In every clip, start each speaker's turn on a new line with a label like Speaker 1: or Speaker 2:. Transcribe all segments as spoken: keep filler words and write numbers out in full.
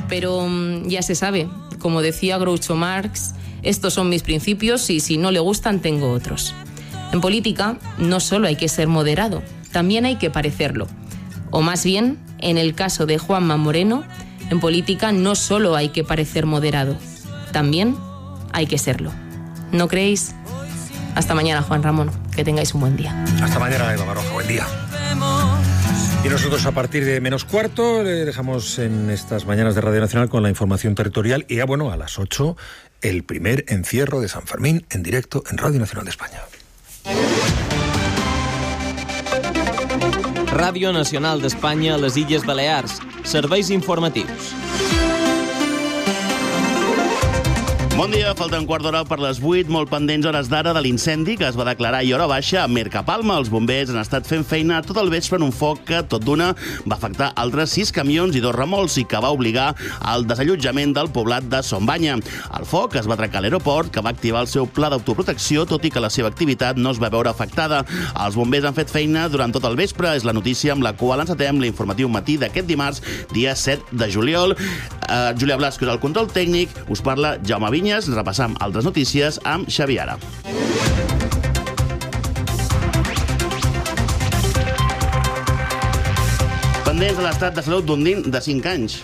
Speaker 1: Pero ya se sabe, como decía Groucho Marx, estos son mis principios y si no le gustan tengo otros. En política no solo hay que ser moderado, también hay que parecerlo. O más bien, en el caso de Juanma Moreno, en política no solo hay que parecer moderado, también hay que serlo. ¿No creéis? Hasta mañana, Juan Ramón. Que tengáis un buen día.
Speaker 2: Hasta mañana, Eva Baroja. Buen día. Y nosotros a partir de menos cuarto le dejamos en estas mañanas de Radio Nacional con la información territorial y ya bueno, a las ocho el primer encierro de San Fermín en directo en Radio Nacional de España.
Speaker 3: Ràdio Nacional d'Espanya a les Illes Balears. Serveis informatius.
Speaker 4: Bon dia, falta un quart d'hora per les vuit, molt pendents hores d'ara de l'incendi que es va declarar i hora baixa a Mercapalma. Els bombers han estat fent feina tot el vespre en un foc que, tot d'una, va afectar altres sis camions i dos remolcs i que va obligar al desallotjament del poblat de Sombanya. El foc es va atracar a l'aeroport, que va activar el seu pla d'autoprotecció, tot i que la seva activitat no es va veure afectada. Els bombers han fet feina durant tot el vespre. És la notícia amb la qual encetem l'informatiu matí d'aquest dimarts, dia set de juliol. Uh, Júlia Blasco és el control tècnic. Us parla Jaume Vinyes. Repassam altres notícies amb Xavi Ara. Pendents de l'estat de salut d'un nen de cinc anys.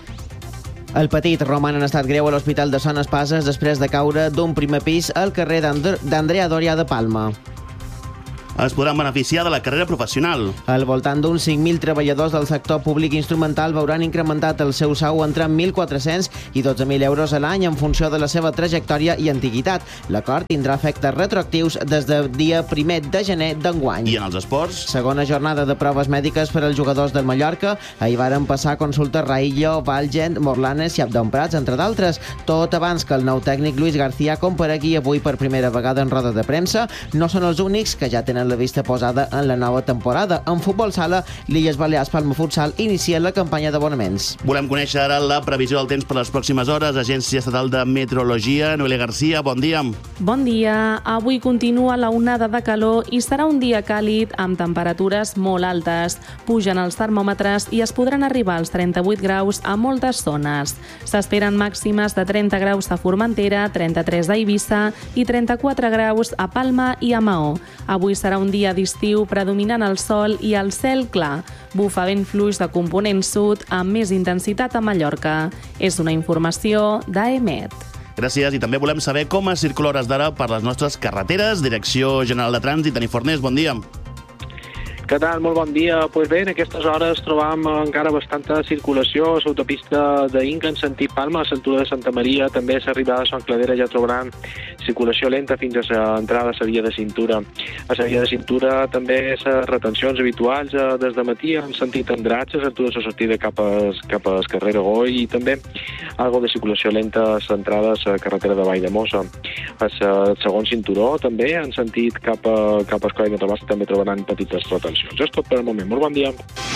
Speaker 5: El petit roman en estat greu a l'Hospital de Son Espases després de caure d'un primer pis al carrer d'Andrea Doria de Palma.
Speaker 4: Es podran beneficiar de la carrera professional.
Speaker 5: Al voltant d'uns cinc mil treballadors del sector públic instrumental veuran incrementat el seu sou entre mil quatre-cents i dotze mil euros a l'any en funció de la seva trajectòria i antiguitat. L'acord tindrà efectes retroactius des del dia primer de gener d'enguany.
Speaker 4: I en els esports?
Speaker 5: Segona jornada de proves mèdiques per als jugadors del Mallorca. Ahir varen passar consultes Raillo, Valgent, Morlanes i Abdon Prats, entre d'altres. Tot abans que el nou tècnic Luis García comparegui avui per primera vegada en roda de premsa. No són els únics que ja tenen la vista posada en la nova temporada. En futbol sala, l'Illes Balears Palma Futsal inicia la campanya d'abonaments.
Speaker 4: Volem conèixer ara la previsió del temps per les pròximes hores. Agència Estatal de Meteorologia, Noelia García, bon dia.
Speaker 6: Bon dia. Avui continua la onada de calor i serà un dia càlid amb temperatures molt altes. Pugen els termòmetres i es podran arribar als trenta-vuit graus a moltes zones. S'esperen màximes de trenta graus a Formentera, trenta-tres a Eivissa i trenta-quatre graus a Palma i a Maó. Avui serà un dia d'estiu predominant el sol i el cel clar. Bufa vent fluix de component sud amb més intensitat a Mallorca. És una informació d'A E M E T.
Speaker 4: Gràcies, i també volem saber com es circula hores d'ara per les nostres carreteres. Direcció General de Trànsit, Dani Fornés, bon dia.
Speaker 7: Què tal? Molt bon dia. Pues bé, en aquestes hores trobam encara bastanta circulació a l'autopista d'Inca en sentit Palma, a l'altura de Santa Maria. També a l'arribada de Son Cladera ja trobaran circulació lenta fins a l'entrada a la via de cintura. A la via de cintura també les retencions habituals des de matí en sentit Andratx, a l'altura de la sortida cap a, cap a carrer Aragó, i també algo de circulació lenta a l'entrada a la carretera de Valldemossa. A el segon cinturó també en sentit cap a, cap a Escola i Metrobàs també trobaran petites retencions. Això és tot per al moment. Molt bon dia.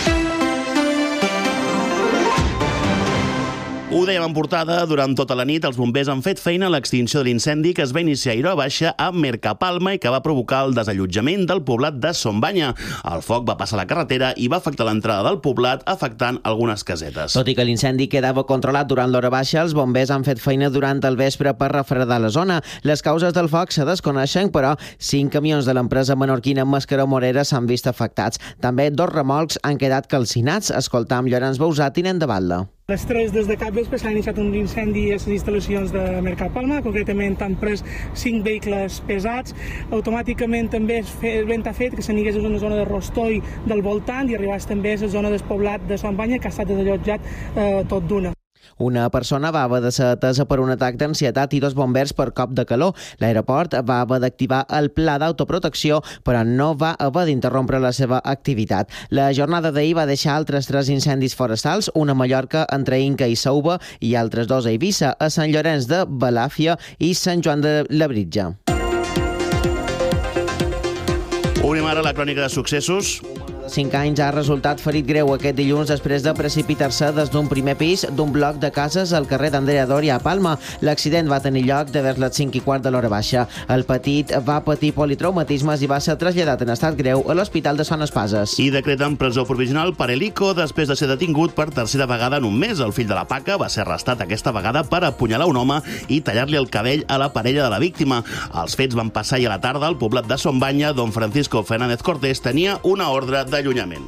Speaker 4: Ho dèiem en portada, durant tota la nit els bombers han fet feina a l'extinció de l'incendi que es va iniciar a hora baixa a Mercapalma i que va provocar el desallotjament del poblat de Sombanya. El foc va passar a la carretera i va afectar l'entrada del poblat, afectant algunes casetes.
Speaker 5: Tot i que l'incendi quedava controlat durant l'hora baixa, els bombers han fet feina durant el vespre per refredar la zona. Les causes del foc se desconeixen, però cinc camions de l'empresa menorquina Mascaró Morera s'han vist afectats. També dos remolcs han quedat calcinats. Escoltam Llorenç Bausà, tinent de batlle.
Speaker 8: A les tres des de capvespre s'ha iniciat un incendi a les instal·lacions de Mercapalma, concretament han pres cinc vehicles pesats. Automàticament també el vent ha fet que s'anigués a una zona de Rostoi del voltant i arribés també a la zona del poblat de Sombanya, que ha estat desallotjat eh, tot d'una.
Speaker 5: Una persona va haver de ser atesa per un atac d'ansietat i dos bombers per cop de calor. L'aeroport va haver d'activar el pla d'autoprotecció, però no va haver d'interrompre la seva activitat. La jornada d'ahir va deixar altres tres incendis forestals, una a Mallorca entre Inca i Sauva i altres dos a Eivissa, a Sant Llorenç de Balàfia i Sant Joan de Labritja.
Speaker 4: Obrim ara la crònica de successos.
Speaker 5: cinc anys, ha resultat ferit greu aquest dilluns després de precipitar-se des d'un primer pis d'un bloc de cases al carrer d'Andrea Doria a Palma. L'accident va tenir lloc de vers les cinc i quart de l'hora baixa. El petit va patir politraumatismes i va ser traslladat en estat greu a l'Hospital de Son Espases.
Speaker 4: I decreten presó provisional per Elico després de ser detingut per tercera vegada en un mes. El fill de la Paca va ser arrestat aquesta vegada per apunyalar un home i tallar-li el cabell a la parella de la víctima. Els fets van passar ahir a la tarda al poblat de Son Banya, d'on Francisco Fernández Cortés tenia una ordre d'allunyament.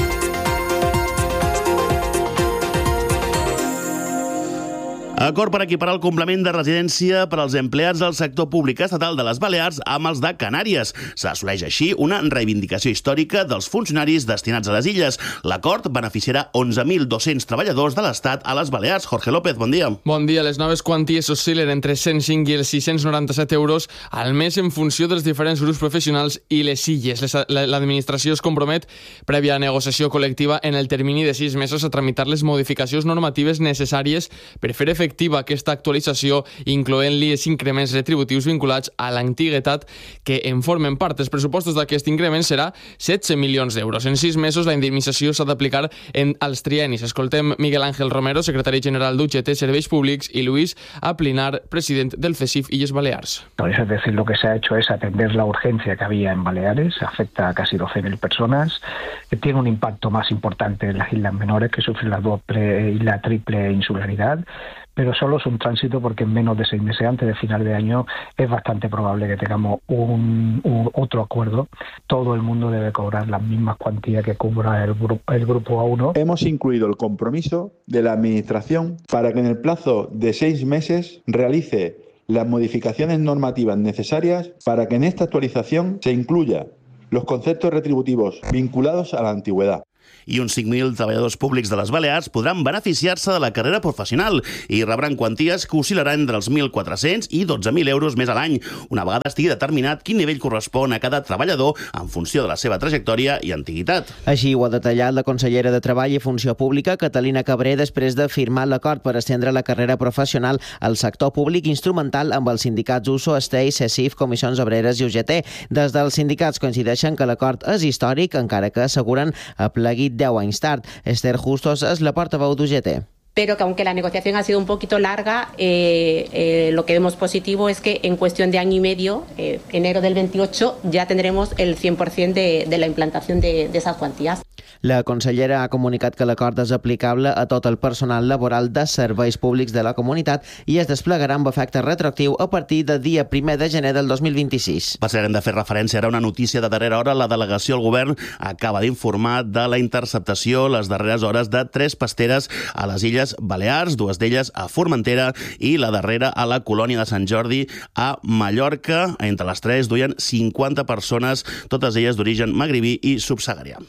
Speaker 4: Acord per equiparar el complement de residència per als empleats del sector públic estatal de les Balears amb els de Canàries. S'assoleix així una reivindicació històrica dels funcionaris destinats a les illes. L'acord beneficiarà onze mil dos-cents treballadors de l'Estat a les Balears. Jorge López, bon dia.
Speaker 9: Bon dia. Les noves quanties oscil·len entre cent cinc i els sis-cents noranta-set euros al mes en funció dels diferents grups professionals i les illes. L'administració es compromet, prèvia negociació col·lectiva, en el termini de sis mesos a tramitar les modificacions normatives necessàries per fer efectiva aquesta actualització, incloent-li els increments retributius vinculats a l'antiguitat que en formen part. Els pressupostos d'aquest increment serà setze milions d'euros. En sis mesos la indemnització s'ha d'aplicar en els triennis. Escoltem Miguel Ángel Romero, secretari general d'U G T Serveis Públics, y Luis Aplinar, president del CESIF Illes Balears.
Speaker 10: Es decir, lo que se ha hecho es atender la urgencia que había en Baleares, afecta a casi doce mil personas, que tiene un impacto más importante en las islas menores, que sufren la doble y la triple insularidad, pero solo es un tránsito porque en menos de seis meses antes de final de año es bastante probable que tengamos un, un otro acuerdo. Todo el mundo debe cobrar las mismas cuantías que cobra el, gru el grupo A uno.
Speaker 11: Hemos incluido el compromiso de la Administración para que en el plazo de seis meses realice las modificaciones normativas necesarias para que en esta actualización se incluya los conceptos retributivos vinculados a la antigüedad.
Speaker 4: I uns cinc mil treballadors públics de les Balears podran beneficiar-se de la carrera professional i rebran quanties que oscil·laran entre els mil quatre-cents i dotze mil euros més a l'any, una vegada estigui determinat quin nivell correspon a cada treballador en funció de la seva trajectòria i antiguitat.
Speaker 5: Així ho ha detallat la consellera de Treball i Funció Pública, Catalina Cabré, després de firmar l'acord per estendre la carrera professional al sector públic instrumental amb els sindicats U S O, STEI, CESIF, Comissions Obreres i U G T. Des dels sindicats coincideixen que l'acord és històric, encara que asseguren apleguit deu anys tard. Esther Justos és la portaveu d'U G T.
Speaker 12: Pero que aunque la negociación ha sido un poquito larga, eh, eh, lo que vemos positivo es que en cuestión de año y medio, eh, enero del veintiocho, ya tendremos el cien por ciento de, de la implantación de, de esas cuantías.
Speaker 5: La consellera ha comunicat que l'acord és aplicable a tot el personal laboral de serveis públics de la comunitat i es desplegarà amb efecte retroactiu a partir del dia primer de gener del dos mil vint-i-sis.
Speaker 4: Passarem de fer referència ara a una notícia de darrera hora. La delegació del govern acaba d'informar de la interceptació les darreres hores de tres pasteres a les Illes Balears, dues d'elles a Formentera i la darrera a la colònia de Sant Jordi a Mallorca. Entre les tres duien cinquanta persones, totes elles d'origen magribí i subsaharià.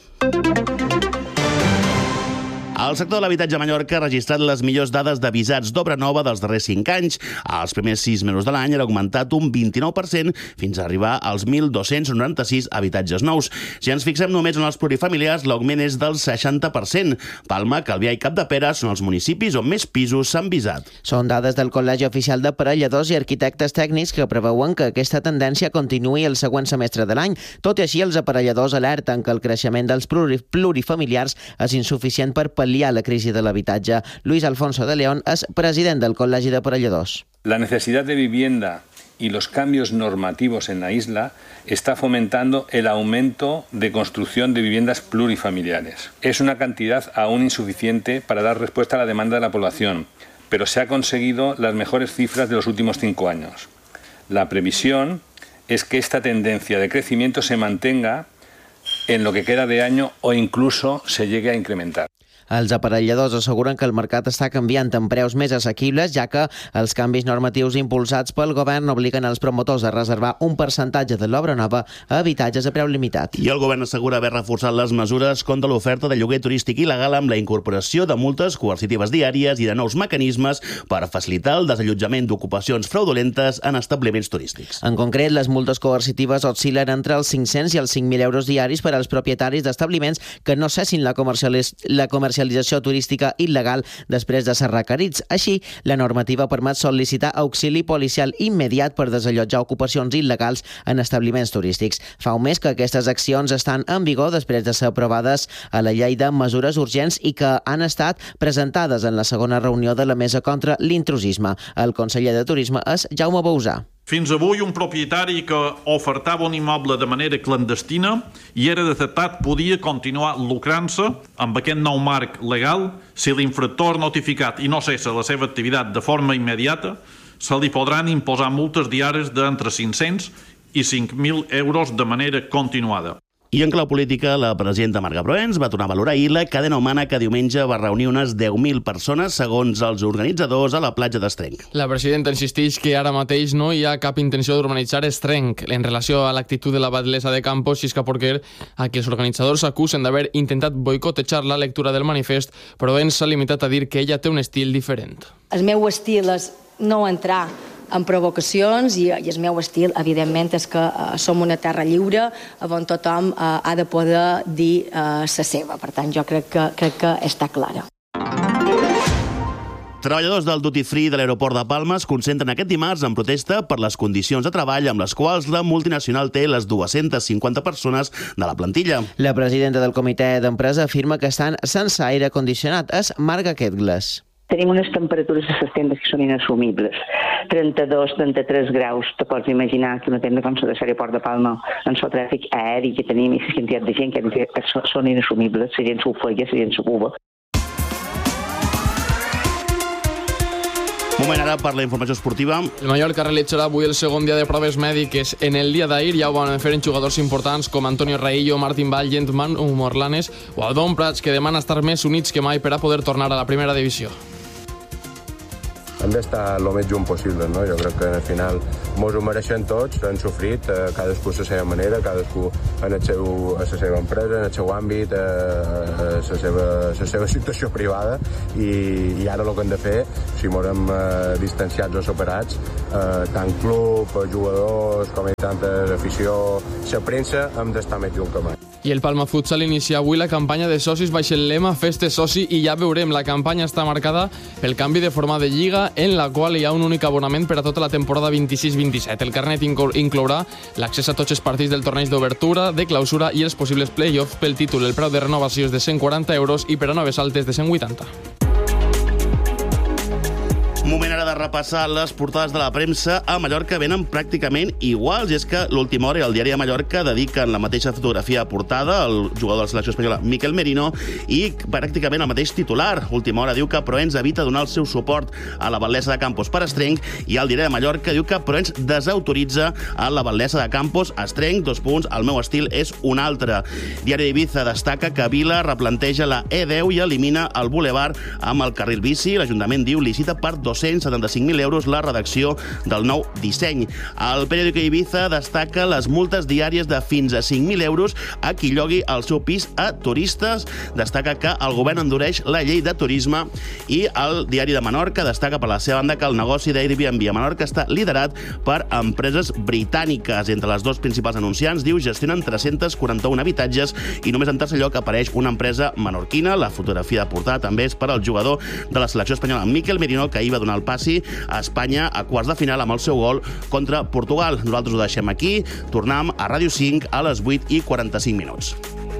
Speaker 4: El sector de l'habitatge a Mallorca ha registrat les millors dades de visats d'obra nova dels darrers cinc anys. Els primers sis mesos de l'any ha augmentat un vint-i-nou per cent fins a arribar als mil dos-cents noranta-sis habitatges nous. Si ens fixem només en els plurifamiliars, l'augment és del seixanta per cent. Palma, Calvià i Capdepera són els municipis on més pisos s'han visat.
Speaker 5: Són dades del Col·legi Oficial d'Aparelladors i Arquitectes Tècnics que preveuen que aquesta tendència continuï el següent semestre de l'any. Tot i així, els aparelladors alerten que el creixement dels plurifamiliars és insuficient per pal·liar la crisi de l'habitatge. Luis Alfonso de León es presidente del Colegio de Aparelladors.
Speaker 13: La necesidad de vivienda y los cambios normativos en la isla está fomentando el aumento de construcción de viviendas plurifamiliares. Es una cantidad aún insuficiente para dar respuesta a la demanda de la población, pero se ha conseguido las mejores cifras de los últimos cinco años. La previsión es que esta tendencia de crecimiento se mantenga en lo que queda de año o incluso se llegue a incrementar.
Speaker 5: Els aparelladors asseguren que el mercat està canviant en preus més assequibles, ja que els canvis normatius impulsats pel govern obliguen els promotors a reservar un percentatge de l'obra nova a habitatges a preu limitat.
Speaker 4: I el govern assegura haver reforçat les mesures contra l'oferta de lloguer turístic il·legal amb la incorporació de multes coercitives diàries i de nous mecanismes per facilitar el desallotjament d'ocupacions fraudulentes en establiments turístics.
Speaker 5: En concret, les multes coercitives oscil·len entre els cinc-cents i els cinc mil euros diaris per als propietaris d'establiments que no cessin la comercialització comercialització turística il·legal després de ser requerits. Així, la normativa permet sol·licitar auxili policial immediat per desallotjar ocupacions il·legals en establiments turístics. Fa un mes que aquestes accions estan en vigor després de ser aprovades a la llei de mesures urgents i que han estat presentades en la segona reunió de la Mesa contra l'intrusisme. El conseller de Turisme és Jaume Bousà.
Speaker 14: Fins avui, un propietari que ofertava un immoble de manera clandestina i era detectat podia continuar lucrant-se amb aquest nou marc legal si l'infractor notificat i no cessa la seva activitat de forma immediata, se li podran imposar multes diàries d'entre cinc-cents i cinc mil euros de manera continuada.
Speaker 4: I en clau política, la presidenta Marga Proens va tornar a valorar ahir la cadena humana que diumenge va reunir unes deu mil persones, segons els organitzadors, a la platja d'Estrenc.
Speaker 9: La presidenta insisteix que ara mateix no hi ha cap intenció d'urbanitzar Estrenc. En relació a l'actitud de la batlessa de Campos, Xisca Porquer, a qui els organitzadors acusen d'haver intentat boicotejar la lectura del manifest, Proens s'ha limitat a dir que ella té un estil diferent.
Speaker 15: El meu estil és no entrar en provocacions i, i el meu estil, evidentment, és que uh, som una terra lliure on tothom uh, ha de poder dir uh, la seva. Per tant, jo crec que, crec que està clara.
Speaker 4: Treballadors del Duty Free de l'aeroport de Palma es concentren aquest dimarts en protesta per les condicions de treball amb les quals la multinacional té les dues-centes cinquanta persones de la plantilla.
Speaker 5: La presidenta del comitè d'empresa afirma que estan sense aire condicionat. És Marga Ketgles.
Speaker 16: Tenim unes temperatures a les tendes que són inassumibles. trenta-dos, trenta-tres graus. Te pots imaginar que una tenda com la de l'aeroport de Palma, en el tràfic aeri que tenim i la quantitat de gent que són inassumibles. La gent s'ho feia, la gent s'ho cuba.
Speaker 4: Moment ara per la informació esportiva.
Speaker 9: El Mallorca realitzarà avui el segon dia de proves mèdiques. En el dia d'ahir ja ho van fer en jugadors importants com Antonio Raillo, Martín Vallent, Manu Morlanes o Aldon Prats, que demana estar més units que mai per a poder tornar a la primera divisió.
Speaker 17: Hem d'estar el més junt possible, no? Jo crec que al final mos ho mereixen tots, han sofrit, eh, cadascú a la seva manera, cadascú en el seu, a la seva empresa, en el seu àmbit, eh, a la seva, la seva situació privada, i, i ara el que hem de fer, si morem eh, distanciats o separats, eh, tant club, jugadors, com hi tantes afició, la premsa, hem d'estar més junt que mai.
Speaker 9: I el Palma Futsal inicia avui la campanya de socis baix el lema Feste Soci, i ja veurem, la campanya està marcada pel canvi de format de lliga, en la qual hi ha un únic abonament per a tota la temporada vint-i-sis vint-i-set. El carnet inclourà l'accés a tots els partits del torneig d'obertura, de clausura i els possibles play-offs pel títol. El preu de renovació és de cent quaranta euros i per a noves altes de cent vuitanta.
Speaker 4: Moment ara de repassar les portades de la premsa. A Mallorca venen pràcticament iguals, i és que l'Última Hora i el Diari de Mallorca dediquen la mateixa fotografia a portada al jugador de la selecció espanyola Miquel Merino i pràcticament el mateix titular. Última Hora diu que Proens evita donar el seu suport a la batlessa de Campos per Estrenc, i el Diari de Mallorca diu que Proens desautoritza a la batlessa de Campos. Estrenc, dos punts, el meu estil és un altre. Diari d'Ibiza destaca que Vila replanteja la E deu i elimina el Boulevard amb el carril bici. L'Ajuntament diu licita per dos-cents setanta-cinc mil euros la redacció del nou disseny. El periòdico Ibiza destaca les multes diàries de fins a cinc mil euros a qui llogui el seu pis a turistes. Destaca que el govern endureix la llei de turisme, i el Diari de Menorca destaca per la seva banda que el negoci d'Airbnb a Menorca està liderat per empreses britàniques. Entre les dos principals anunciants, diu, gestionen tres-cents quaranta-un habitatges, i només en tercer lloc apareix una empresa menorquina. La fotografia de portada també és per al jugador de la selecció espanyola Miquel Merino, que ahir va donar el passi a Espanya a quarts de final amb el seu gol contra Portugal. Nosaltres ho deixem aquí. Tornem a Ràdio cinc a les vuit i quaranta-cinc minuts.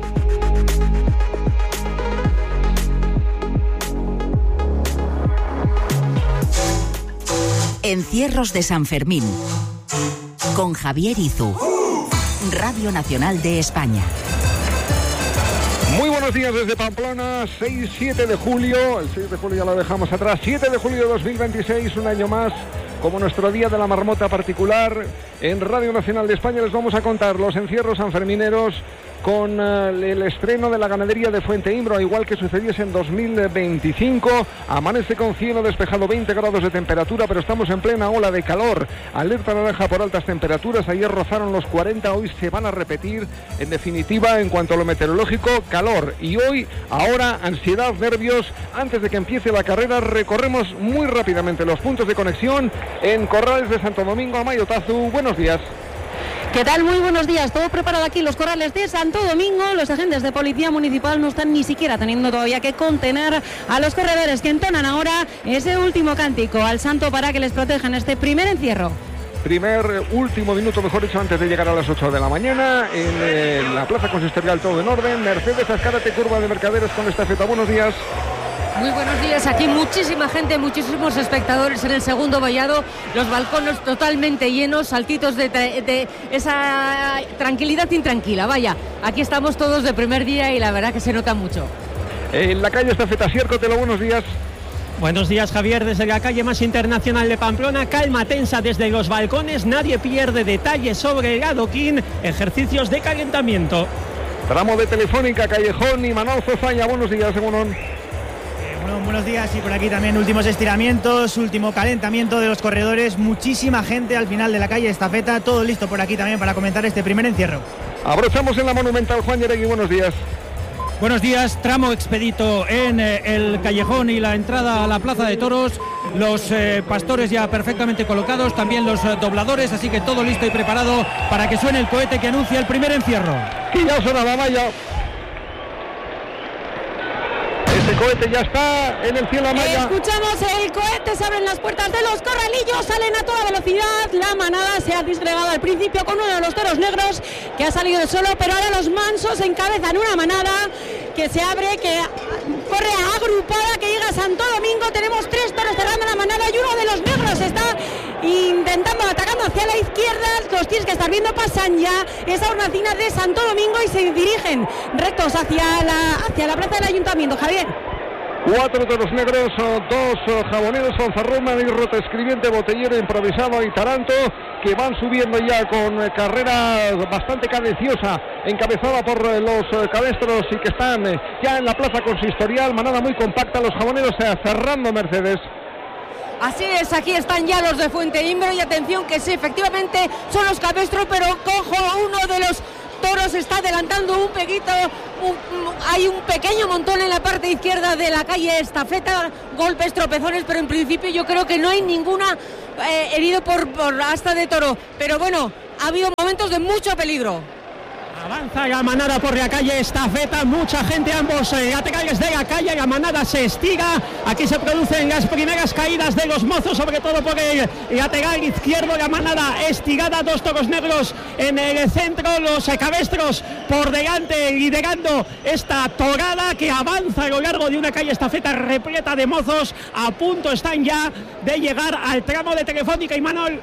Speaker 18: Encierros de San Fermín con Javier Izu, Radio Nacional de España.
Speaker 2: Muy buenos días desde Pamplona, seis siete de julio, el seis de julio ya lo dejamos atrás, siete de julio de dos mil veintiséis, un año más, como nuestro día de la marmota particular. En Radio Nacional de España les vamos a contar los encierros sanfermineros con uh, el estreno de la ganadería de Fuente Imbro, igual que sucediese en dos mil veinticinco. Amanece con cielo despejado, veinte grados de temperatura, pero estamos en plena ola de calor. Alerta naranja por altas temperaturas, ayer rozaron los cuarenta, hoy se van a repetir. En definitiva, en cuanto a lo meteorológico, calor. Y hoy, ahora, ansiedad, nervios. Antes de que empiece la carrera, recorremos muy rápidamente los puntos de conexión en Corrales de Santo Domingo. Amayo Tazu, buenos días.
Speaker 19: ¿Qué tal? Muy buenos días. Todo preparado aquí en los corrales de Santo Domingo. Los agentes de policía municipal no están ni siquiera teniendo todavía que contener a los corredores que entonan ahora ese último cántico al santo para que les protejan este primer encierro.
Speaker 20: Primer, último minuto, mejor dicho, antes de llegar a las ocho de la mañana. En eh, la plaza consistorial todo en orden. Mercedes Azcárate, curva de Mercaderes con estafeta. Buenos días.
Speaker 21: Muy buenos días, aquí muchísima gente, muchísimos espectadores en el segundo vallado, los balcones totalmente llenos, saltitos de, de esa tranquilidad intranquila, vaya, aquí estamos todos de primer día y la verdad que se nota mucho.
Speaker 20: En la calle Estafeta Siércotelo, buenos días.
Speaker 22: Buenos días, Javier, desde la calle más internacional de Pamplona, calma tensa desde los balcones, nadie pierde detalles sobre el adoquín, ejercicios de calentamiento.
Speaker 20: Tramo de Telefónica, Callejón y Manuel Zozaya, buenos días, Egunon.
Speaker 23: Bueno, buenos días, y por aquí también últimos estiramientos, último calentamiento de los corredores, muchísima gente al final de la calle Estafeta, todo listo por aquí también para comenzar este primer encierro.
Speaker 20: Abrochamos en la Monumental, Juan Yeregui, buenos días.
Speaker 22: Buenos días, tramo expedito en eh, el callejón y la entrada a la Plaza de Toros, los eh, pastores ya perfectamente colocados, también los eh, dobladores, así que todo listo y preparado para que suene el cohete que anuncia el primer encierro.
Speaker 20: Y ya suena la malla. Ese cohete ya está en el cielo a malla.
Speaker 19: Escuchamos el cohete, se abren las puertas de los corralillos, salen a toda velocidad. La manada se ha disgregado al principio con uno de los toros negros que ha salido solo, pero ahora los mansos encabezan una manada que se abre, que corre agrupada, que llega a Santo Domingo. Tenemos tres toros cerrando la manada y uno de los negros está intentando, atacando hacia la izquierda. Los tienes que estar viendo, pasan ya esa hornacina de Santo Domingo y se dirigen rectos hacia la, hacia la plaza del ayuntamiento. Javier.
Speaker 20: Cuatro toros negros, dos jaboneros, fanfarrón, y escribiente, botellero, improvisado y taranto, que van subiendo ya con carrera bastante cadenciosa, encabezada por los cabestros y que están ya en la plaza consistorial. Manada muy compacta, los jaboneros cerrando Mercedes.
Speaker 21: Así es, aquí están ya los de Fuente Imbro y atención que sí, efectivamente son los cabestros, pero cojo, uno de los toros está adelantando un pequito, un, hay un pequeño montón en la parte izquierda de la calle Estafeta, golpes, tropezones, pero en principio yo creo que no hay ninguna eh, herido por, por asta de toro, pero bueno, ha habido momentos de mucho peligro.
Speaker 22: Avanza la manada por la calle Estafeta, mucha gente, ambos eh, laterales de la calle, la manada se estiga, aquí se producen las primeras caídas de los mozos, sobre todo por el lateral izquierdo, la manada estigada, dos toros negros en el centro, los cabestros por delante liderando esta torada que avanza a lo largo de una calle Estafeta repleta de mozos, a punto están ya de llegar al tramo de Telefónica. Y Manol.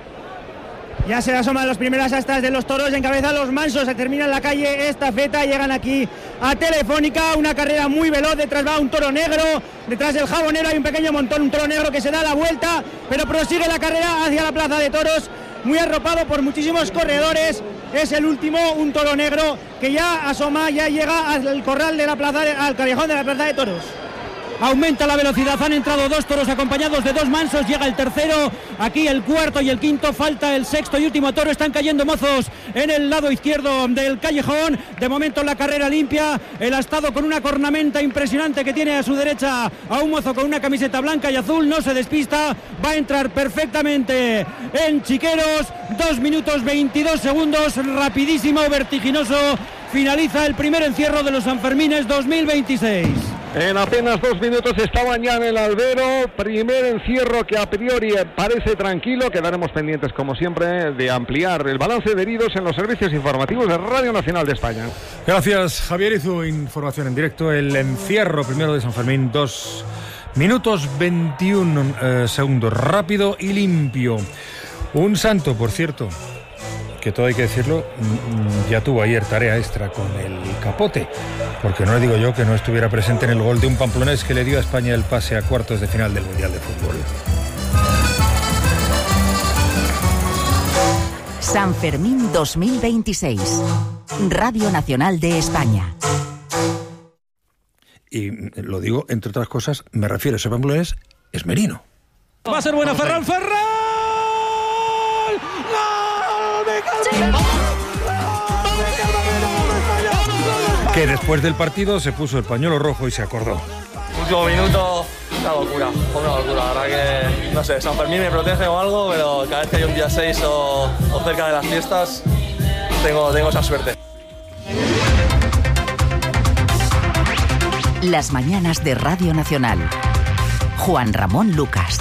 Speaker 23: Ya se asoman las primeras astas de los toros, encabezan los mansos, se termina en la calle Estafeta, llegan aquí a Telefónica, una carrera muy veloz, detrás va un toro negro, detrás del jabonero hay un pequeño montón, un toro negro que se da la vuelta, pero prosigue la carrera hacia la plaza de toros, muy arropado por muchísimos corredores. Es el último, un toro negro que ya asoma, ya llega al corral de la plaza, al callejón de la plaza de toros.
Speaker 22: Aumenta la velocidad, han entrado dos toros acompañados de dos mansos, llega el tercero, aquí el cuarto y el quinto, falta el sexto y último toro, están cayendo mozos en el lado izquierdo del callejón, de momento la carrera limpia, el astado con una cornamenta impresionante que tiene a su derecha a un mozo con una camiseta blanca y azul, no se despista, va a entrar perfectamente en Chiqueros, dos minutos veintidós segundos, rapidísimo, vertiginoso, finaliza el primer encierro de los Sanfermines dos mil veintiséis.
Speaker 20: En apenas dos minutos estaban ya en el albero, primer encierro que a priori parece tranquilo. Quedaremos pendientes, como siempre, de ampliar el balance de heridos en los servicios informativos de Radio Nacional de España.
Speaker 2: Gracias, Javier. Hizo información en directo. El encierro primero de San Fermín, dos minutos veintiún eh, segundos, rápido y limpio. Un santo, por cierto, que todo hay que decirlo, ya tuvo ayer tarea extra con el capote, porque no le digo yo que no estuviera presente en el gol de un pamplonés que le dio a España el pase a cuartos de final del Mundial de Fútbol.
Speaker 18: San Fermín dos mil veintiséis, Radio Nacional de España.
Speaker 2: Y lo digo, entre otras cosas, me refiero a ese pamplonés, es merino.
Speaker 22: Va a ser buena Ferran, Ferran.
Speaker 2: Que después del partido se puso el pañuelo rojo y se acordó.
Speaker 24: Último minuto, una locura, una locura. La verdad que, no sé, San Fermín me protege o algo, pero cada vez que hay un día seis o, o cerca de las fiestas, tengo, tengo esa suerte.
Speaker 18: Las mañanas de Radio Nacional. Juan Ramón Lucas.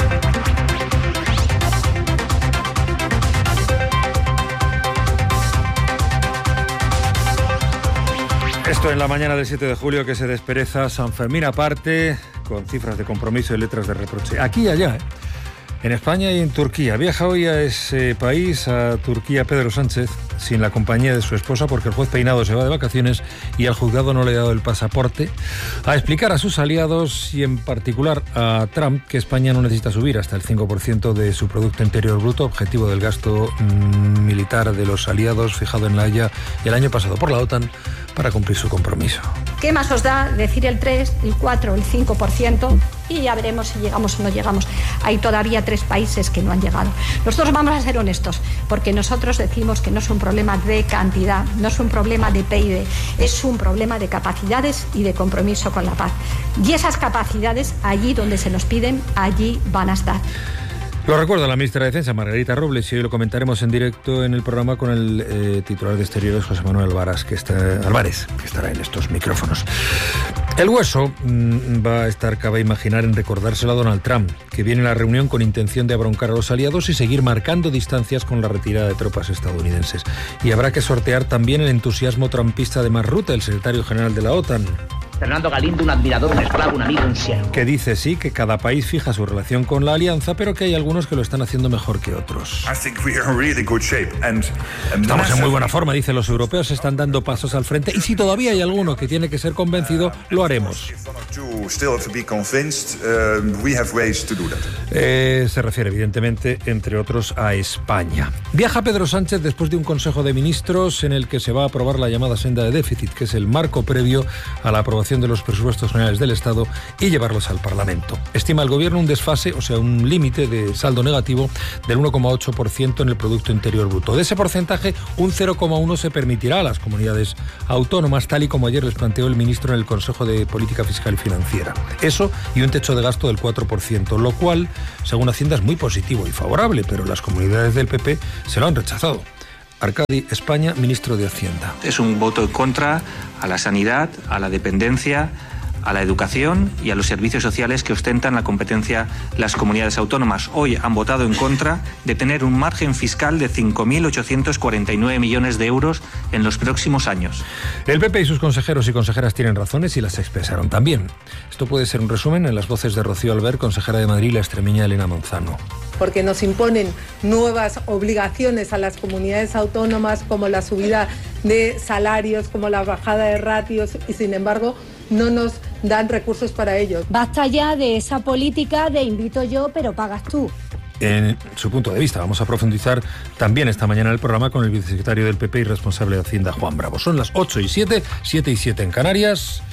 Speaker 2: Esto en la mañana del siete de julio que se despereza San Fermín aparte, con cifras de compromiso y letras de reproche. Aquí y allá, ¿eh? En España y en Turquía. Viaja hoy a ese país, a Turquía, Pedro Sánchez, sin la compañía de su esposa, porque el juez Peinado se va de vacaciones y al juzgado no le ha dado el pasaporte, a explicar a sus aliados y en particular a Trump que España no necesita subir hasta el cinco por ciento de su Producto Interior Bruto, objetivo del gasto mmm, militar de los aliados fijado en La Haya el año pasado por la OTAN para cumplir su compromiso.
Speaker 1: ¿Qué más os da decir el tres, el cuatro, el cinco por ciento? Y ya veremos si llegamos o no llegamos. Hay todavía tres países que no han llegado. Nosotros vamos a ser honestos, porque nosotros decimos que no es un problema de cantidad, no es un problema de P I B, es un problema de capacidades y de compromiso con la paz. Y esas capacidades, allí donde se nos piden, allí van a estar.
Speaker 2: Lo recuerda la ministra de Defensa, Margarita Robles, y hoy lo comentaremos en directo en el programa con el eh, titular de Exteriores, José Manuel Álvarez, que, está, Álvarez, que estará en estos micrófonos. El hueso mmm, va a estar, cabe imaginar, en recordárselo a Donald Trump, que viene a la reunión con intención de abroncar a los aliados y seguir marcando distancias con la retirada de tropas estadounidenses. Y habrá que sortear también el entusiasmo trumpista de Mark Rutte, el secretario general de la OTAN.
Speaker 3: Fernando Galindo, un admirador, un esclavo, un amigo, un siervo.
Speaker 2: Que dice sí, que cada país fija su relación con la alianza, pero que hay algunos que lo están haciendo mejor que otros. Estamos en muy buena forma, dicen los europeos, están dando pasos al frente y si todavía hay alguno que tiene que ser convencido, lo haremos. Eh, se refiere evidentemente, entre otros, a España. Viaja Pedro Sánchez después de un Consejo de Ministros en el que se va a aprobar la llamada senda de déficit, que es el marco previo a la aprobación de los presupuestos generales del Estado y llevarlos al Parlamento. Estima el Gobierno un desfase, o sea, un límite de saldo negativo del uno coma ocho por ciento en el Producto Interior Bruto. De ese porcentaje, un cero coma uno por ciento se permitirá a las comunidades autónomas, tal y como ayer les planteó el ministro en el Consejo de Política Fiscal y Financiera. Eso y un techo de gasto del cuatro por ciento, lo cual, según Hacienda, es muy positivo y favorable, pero las comunidades del P P se lo han rechazado. Arcadi España, ministro de Hacienda.
Speaker 6: Es un voto en contra a la sanidad, a la dependencia, a la educación y a los servicios sociales que ostentan la competencia las comunidades autónomas. Hoy han votado en contra de tener un margen fiscal de cinco mil ochocientos cuarenta y nueve millones de euros en los próximos años.
Speaker 2: El P P y sus consejeros y consejeras tienen razones y las expresaron también. Esto puede ser un resumen en las voces de Rocío Albert, consejera de Madrid, y la extremeña Elena Manzano.
Speaker 7: Porque nos imponen nuevas obligaciones a las comunidades autónomas, como la subida de salarios, como la bajada de ratios, y sin embargo no nos dan recursos para ello.
Speaker 25: Basta ya de esa política de invito yo, pero pagas tú.
Speaker 2: En su punto de vista. Vamos a profundizar también esta mañana en el programa con el vicesecretario del P P y responsable de Hacienda, Juan Bravo. Son las ocho y siete, siete y siete en Canarias.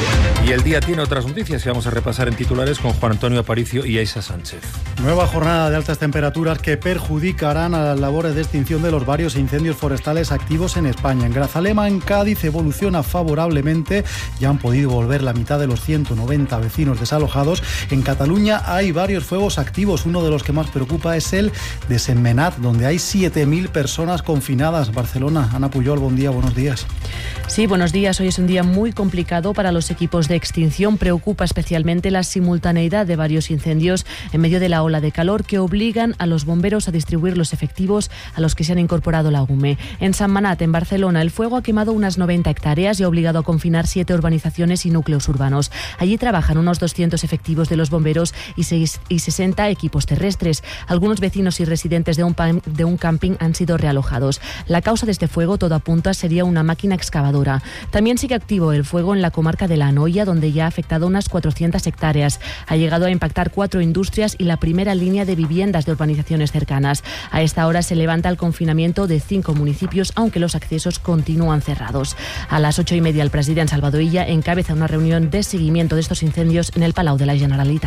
Speaker 2: Y el día tiene otras noticias y vamos a repasar en titulares con Juan Antonio Aparicio y Aisa Sánchez.
Speaker 26: Nueva jornada de altas temperaturas que perjudicarán a las labores de extinción de los varios incendios forestales activos en España. En Grazalema, en Cádiz, evoluciona favorablemente. Ya han podido volver la mitad de los ciento noventa vecinos desalojados. En Cataluña hay varios fuegos activos. Uno de los que más preocupa es el de Sentmenat, donde hay siete mil personas confinadas. Barcelona, Ana Puyol, buen día, buenos días.
Speaker 27: Sí, buenos días. Hoy es un día muy complicado para los equipos de extinción. Preocupa especialmente la simultaneidad de varios incendios en medio de la ola de calor que obligan a los bomberos a distribuir los efectivos a los que se han incorporado la U M E. En Sentmenat, en Barcelona, el fuego ha quemado unas noventa hectáreas y ha obligado a confinar siete urbanizaciones y núcleos urbanos. Allí trabajan unos doscientos efectivos de los bomberos y sesenta equipos terrestres. Algunos vecinos y residentes de un, de un camping han sido realojados. La causa de este fuego, todo apunta, sería una máquina excavadora. También sigue activo el fuego en la comarca de La Anoia, donde ya ha afectado unas cuatrocientas hectáreas. Ha llegado a impactar cuatro industrias y la primera línea de viviendas de urbanizaciones cercanas. A esta hora se levanta el confinamiento de cinco municipios, aunque los accesos continúan cerrados. A las ocho y media, el presidente Salvador Illa encabeza una reunión de seguimiento de estos incendios en el Palau de la Generalitat.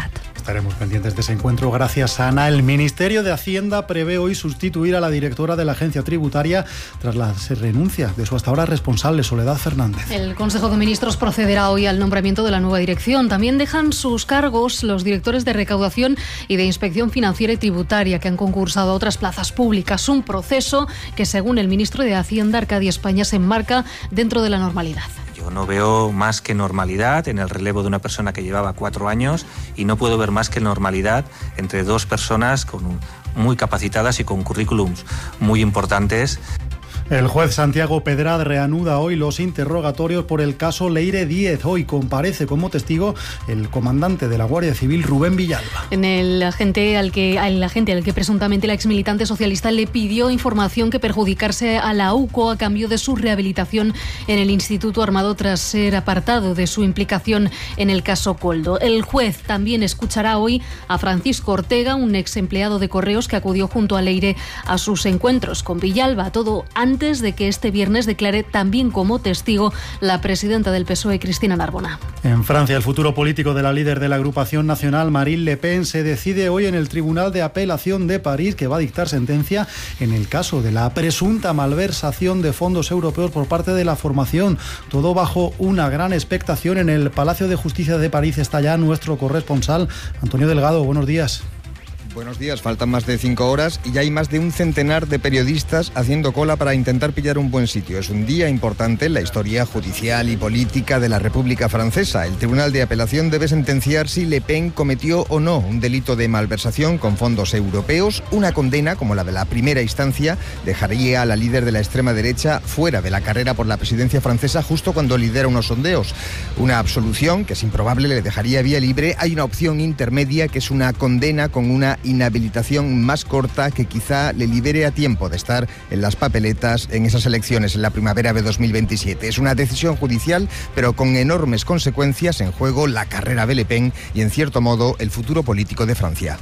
Speaker 26: Estaremos pendientes de ese encuentro. Gracias, Ana. El Ministerio de Hacienda prevé hoy sustituir a la directora de la agencia tributaria tras la renuncia de su hasta ahora responsable, Soledad Fernández.
Speaker 8: El Consejo de Ministros procederá hoy al nombramiento de la nueva dirección. También dejan sus cargos los directores de recaudación y de inspección financiera y tributaria que han concursado a otras plazas públicas. Un proceso que, según el ministro de Hacienda, Arcadia España, se enmarca dentro de la normalidad.
Speaker 6: Yo no veo más que normalidad en el relevo de una persona que llevaba cuatro años y no puedo ver más que normalidad entre dos personas con un, muy capacitadas y con currículums muy importantes.
Speaker 26: El juez Santiago Pedrad reanuda hoy los interrogatorios por el caso Leire Díez. Hoy comparece como testigo el comandante de la Guardia Civil, Rubén Villalba.
Speaker 8: En el agente al que, el agente al que presuntamente la exmilitante socialista le pidió información que perjudicase a la U C O a cambio de su rehabilitación en el Instituto Armado tras ser apartado de su implicación en el caso Coldo. El juez también escuchará hoy a Francisco Ortega, un ex empleado de Correos que acudió junto a Leire a sus encuentros con Villalba. Todo antes antes de que este viernes declare también como testigo la presidenta del P S O E, Cristina Narbona.
Speaker 26: En Francia, el futuro político de la líder de la agrupación nacional, Marine Le Pen, se decide hoy en el Tribunal de Apelación de París, que va a dictar sentencia en el caso de la presunta malversación de fondos europeos por parte de la formación. Todo bajo una gran expectación. En el Palacio de Justicia de París está ya nuestro corresponsal, Antonio Delgado. Buenos días.
Speaker 10: Buenos días, faltan más de cinco horas y ya hay más de un centenar de periodistas haciendo cola para intentar pillar un buen sitio. Es un día importante en la historia judicial y política de la República Francesa. El Tribunal de Apelación debe sentenciar si Le Pen cometió o no un delito de malversación con fondos europeos. Una condena, como la de la primera instancia, dejaría a la líder de la extrema derecha fuera de la carrera por la presidencia francesa justo cuando lidera unos sondeos. Una absolución, que es improbable, le dejaría vía libre. Hay una opción intermedia, que es una condena con una inhabilitación más corta que quizá le libere a tiempo de estar en las papeletas en esas elecciones en la primavera de dos mil veintisiete. Es una decisión judicial, pero con enormes consecuencias en juego la carrera de Le Pen y, en cierto modo, el futuro político de Francia.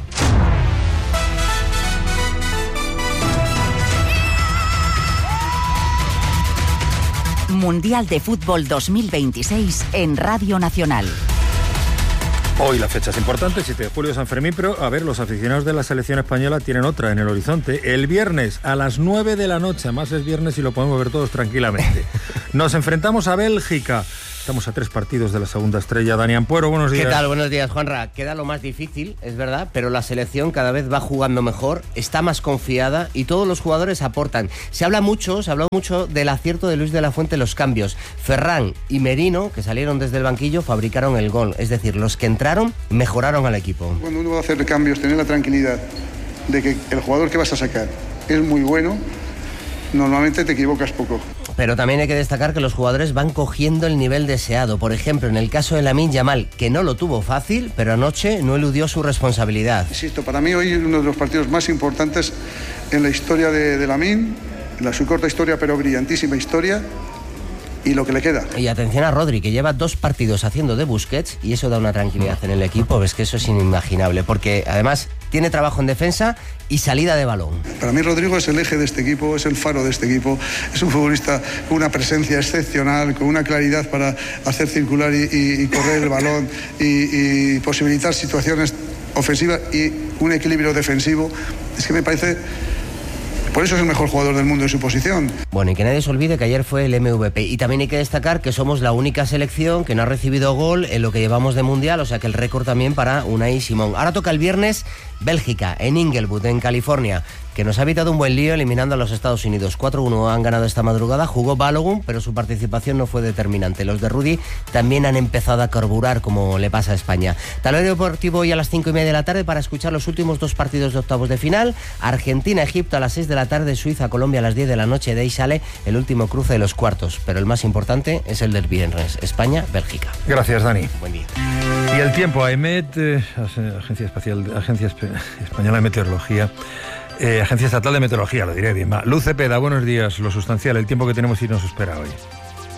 Speaker 18: Mundial de Fútbol dos mil veintiséis en Radio Nacional.
Speaker 2: Hoy la fecha es importante, siete de julio, San Fermín, pero a ver, los aficionados de la selección española tienen otra en el horizonte. El viernes a las nueve de la noche, además es viernes y lo podemos ver todos tranquilamente. Nos enfrentamos a Bélgica. Estamos a tres partidos de la segunda estrella. Dani Ampuero, buenos días.
Speaker 11: ¿Qué tal? Buenos días, Juanra. Queda lo más difícil, es verdad, pero la selección cada vez va jugando mejor, está más confiada y todos los jugadores aportan. Se habla mucho, se habló mucho del acierto de Luis de la Fuente en los cambios. Ferran y Merino, que salieron desde el banquillo, fabricaron el gol. Es decir, los que entraron mejoraron al equipo.
Speaker 12: Cuando uno va a hacer cambios, tener la tranquilidad de que el jugador que vas a sacar es muy bueno, normalmente te equivocas poco.
Speaker 11: Pero también hay que destacar que los jugadores van cogiendo el nivel deseado. Por ejemplo, en el caso de Lamine Yamal, que no lo tuvo fácil, pero anoche no eludió su responsabilidad.
Speaker 12: Insisto, para mí hoy es uno de los partidos más importantes en la historia de, de Lamine, en la su corta historia, pero brillantísima historia. Y lo que le queda.
Speaker 11: Y atención a Rodri, que lleva dos partidos haciendo de Busquets, y eso da una tranquilidad en el equipo. Ves que eso es inimaginable, porque además tiene trabajo en defensa y salida de balón.
Speaker 12: Para mí Rodrigo es el eje de este equipo, es el faro de este equipo, es un futbolista con una presencia excepcional, con una claridad para hacer circular y, y, y correr el balón y, y posibilitar situaciones ofensivas y un equilibrio defensivo. Es que me parece... Por eso es el mejor jugador del mundo en su posición.
Speaker 11: Bueno, y que nadie se olvide que ayer fue el M V P. Y también hay que destacar que somos la única selección que no ha recibido gol en lo que llevamos de Mundial, o sea que el récord también para Unai Simón. Ahora toca el viernes Bélgica, en Inglewood, en California, que nos ha evitado un buen lío eliminando a los Estados Unidos. cuatro uno han ganado esta madrugada, jugó Balogun, pero su participación no fue determinante. Los de Rudy también han empezado a carburar, como le pasa a España. Talorio deportivo hoy a las cinco y media de la tarde para escuchar los últimos dos partidos de octavos de final. Argentina-Egipto a las seis de la tarde, Suiza-Colombia a las diez de la noche. De ahí sale el último cruce de los cuartos, pero el más importante es el del viernes, España-Bélgica.
Speaker 2: Gracias, Dani.
Speaker 11: Buen día.
Speaker 2: Y el tiempo, AEMET, eh, Agencia Espacial, Agencia Española de Meteorología, eh, Agencia Estatal de Meteorología, lo diré bien. Va. Luz Cepeda, buenos días. Lo sustancial, el tiempo que tenemos y nos espera hoy.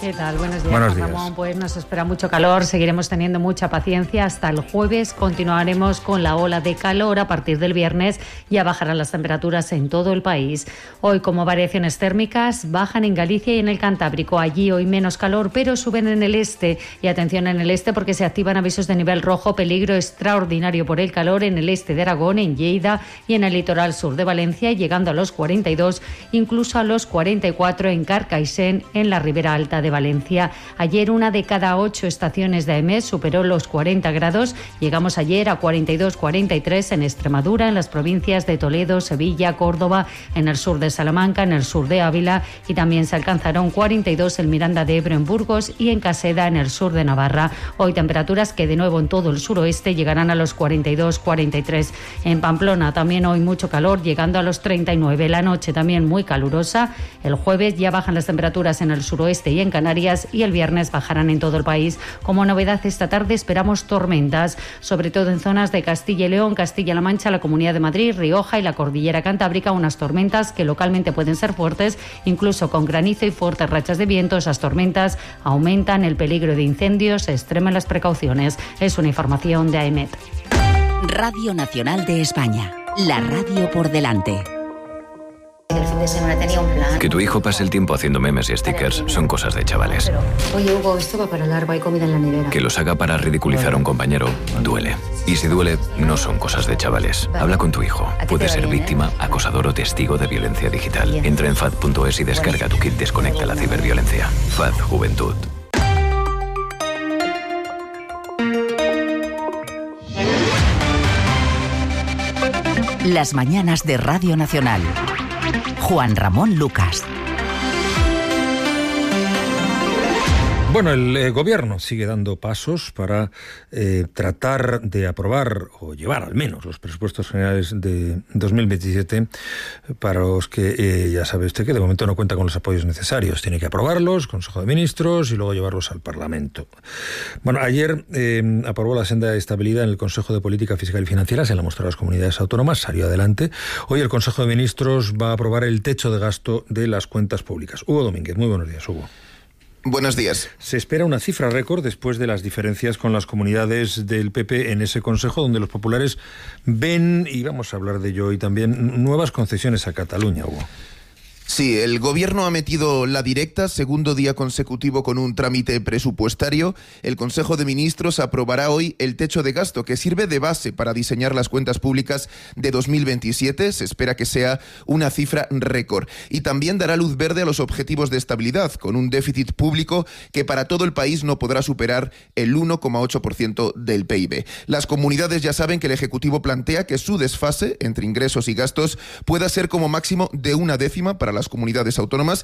Speaker 5: ¿Qué tal? Buenos días,
Speaker 2: Buenos
Speaker 5: Juan
Speaker 2: días.
Speaker 5: Ramón. Pues nos espera mucho calor, seguiremos teniendo mucha paciencia hasta el jueves. Continuaremos con la ola de calor. A partir del viernes ya bajarán las temperaturas en todo el país. Hoy, como variaciones térmicas, bajan en Galicia y en el Cantábrico. Allí hoy menos calor, pero suben en el este. Y atención en el este porque se activan avisos de nivel rojo, peligro extraordinario por el calor en el este de Aragón, en Lleida y en el litoral sur de Valencia, llegando a los cuarenta y dos, incluso a los cuarenta y cuatro en Carcaixent, en la Ribera Alta de Valencia. Ayer una de cada ocho estaciones de A E M E S superó los cuarenta grados. Llegamos ayer a cuarenta y dos, cuarenta y tres en Extremadura, en las provincias de Toledo, Sevilla, Córdoba, en el sur de Salamanca, en el sur de Ávila, y también se alcanzaron cuarenta y dos en Miranda de Ebro, en Burgos, y en Caseda, en el sur de Navarra. Hoy temperaturas que de nuevo en todo el suroeste llegarán a los cuarenta y dos, cuarenta y tres. En Pamplona también hoy mucho calor, llegando a los treinta y nueve. La noche también muy calurosa. El jueves ya bajan las temperaturas en el suroeste y en Canarias, y el viernes bajarán en todo el país. Como novedad esta tarde esperamos tormentas, sobre todo en zonas de Castilla y León, Castilla-La Mancha, la Comunidad de Madrid, Rioja y la Cordillera Cantábrica, unas tormentas que localmente pueden ser fuertes, incluso con granizo y fuertes rachas de viento. Esas tormentas aumentan el peligro de incendios, extremen las precauciones. Es una información de A E M E T.
Speaker 18: Radio Nacional de España, la radio por delante.
Speaker 9: El fin de semana tenía un plan.
Speaker 13: Que tu hijo pase el tiempo haciendo memes y stickers son cosas de chavales.
Speaker 9: Oye, Hugo, esto va para largo, hay comida en la nevera.
Speaker 13: Que los haga para ridiculizar a un compañero duele. Y si duele, no son cosas de chavales. Habla con tu hijo. Puede ser víctima, acosador o testigo de violencia digital. Entra en fad punto es y descarga tu kit Desconecta la ciberviolencia. F A D Juventud.
Speaker 18: Las mañanas de Radio Nacional. Juan Ramón Lucas.
Speaker 2: Bueno, el eh, gobierno sigue dando pasos para eh, tratar de aprobar o llevar al menos los presupuestos generales de dos mil veintisiete, para los que eh, ya sabe usted que de momento no cuenta con los apoyos necesarios. Tiene que aprobarlos, Consejo de Ministros, y luego llevarlos al Parlamento. Bueno, ayer eh, aprobó la senda de estabilidad en el Consejo de Política Fiscal y Financiera, se la mostró a las comunidades autónomas, salió adelante. Hoy el Consejo de Ministros va a aprobar el techo de gasto de las cuentas públicas. Hugo Domínguez, muy buenos días, Hugo.
Speaker 14: Buenos días.
Speaker 2: Se espera una cifra récord después de las diferencias con las comunidades del P P en ese consejo, donde los populares ven, y vamos a hablar de ello hoy también, nuevas concesiones a Cataluña, Hugo.
Speaker 14: Sí, el gobierno ha metido la directa, segundo día consecutivo con un trámite presupuestario. El Consejo de Ministros aprobará hoy el techo de gasto, que sirve de base para diseñar las cuentas públicas de dos mil veintisiete. Se espera que sea una cifra récord. Y también dará luz verde a los objetivos de estabilidad, con un déficit público que para todo el país no podrá superar el uno coma ocho por ciento del P I B. Las comunidades ya saben que el Ejecutivo plantea que su desfase entre ingresos y gastos pueda ser como máximo de una décima para las comunidades autónomas,